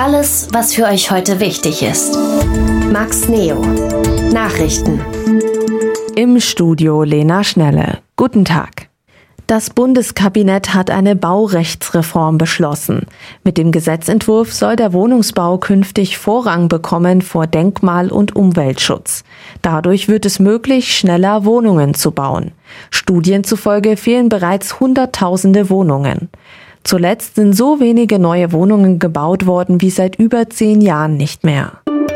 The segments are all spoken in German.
Alles, was für euch heute wichtig ist. Max Neo. Nachrichten. Im Studio Lena Schnelle. Guten Tag. Das Bundeskabinett hat eine Baurechtsreform beschlossen. Mit dem Gesetzentwurf soll der Wohnungsbau künftig Vorrang bekommen vor Denkmal- und Umweltschutz. Dadurch wird es möglich, schneller Wohnungen zu bauen. Studien zufolge fehlen bereits Hunderttausende Wohnungen. Zuletzt sind so wenige neue Wohnungen gebaut worden wie seit über 10 Jahren nicht mehr.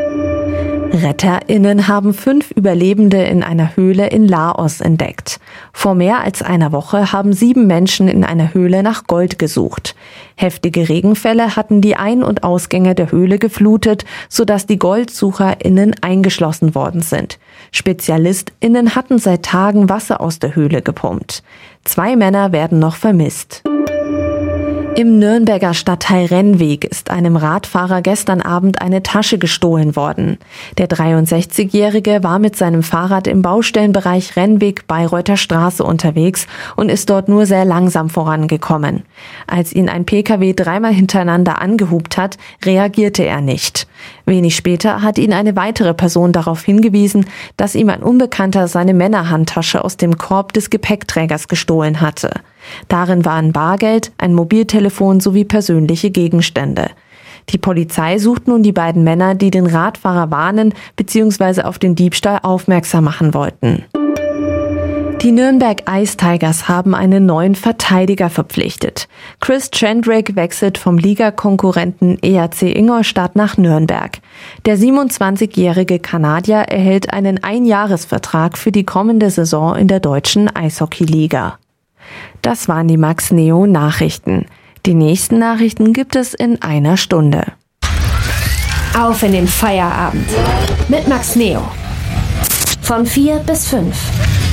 RetterInnen haben 5 Überlebende in einer Höhle in Laos entdeckt. Vor mehr als einer Woche haben 7 Menschen in einer Höhle nach Gold gesucht. Heftige Regenfälle hatten die Ein- und Ausgänge der Höhle geflutet, sodass die GoldsucherInnen eingeschlossen worden sind. SpezialistInnen hatten seit Tagen Wasser aus der Höhle gepumpt. 2 Männer werden noch vermisst. Im Nürnberger Stadtteil Rennweg ist einem Radfahrer gestern Abend eine Tasche gestohlen worden. Der 63-Jährige war mit seinem Fahrrad im Baustellenbereich Rennweg-Bayreuther Straße unterwegs und ist dort nur sehr langsam vorangekommen. Als ihn ein Pkw 3-mal hintereinander angehupt hat, reagierte er nicht. Wenig später hat ihn eine weitere Person darauf hingewiesen, dass ihm ein Unbekannter seine Männerhandtasche aus dem Korb des Gepäckträgers gestohlen hatte. Darin waren Bargeld, ein Mobiltelefon sowie persönliche Gegenstände. Die Polizei sucht nun die beiden Männer, die den Radfahrer warnen bzw. auf den Diebstahl aufmerksam machen wollten. Die Nürnberg Ice Tigers haben einen neuen Verteidiger verpflichtet. Chris Chandrick wechselt vom Ligakonkurrenten ERC Ingolstadt nach Nürnberg. Der 27-jährige Kanadier erhält einen Einjahresvertrag für die kommende Saison in der deutschen Eishockey-Liga. Das waren die Max Neo Nachrichten. Die nächsten Nachrichten gibt es in einer Stunde. Auf in den Feierabend mit Max Neo. Von 4 bis 5.